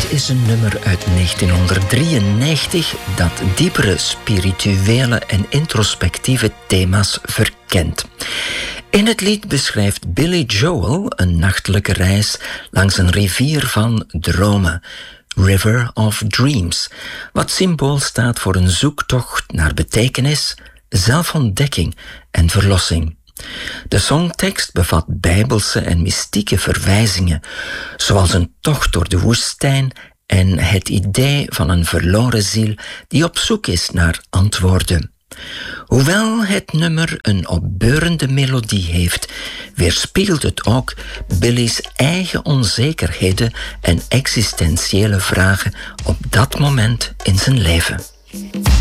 is een nummer uit 1993 dat diepere spirituele en introspectieve thema's verkent. In het lied beschrijft Billy Joel een nachtelijke reis langs een rivier van dromen, River of Dreams, wat symbool staat voor een zoektocht naar betekenis, zelfontdekking en verlossing. De songtekst bevat bijbelse en mystieke verwijzingen, zoals een tocht door de woestijn en het idee van een verloren ziel die op zoek is naar antwoorden. Hoewel het nummer een opbeurende melodie heeft, weerspiegelt het ook Billy's eigen onzekerheden en existentiële vragen op dat moment in zijn leven.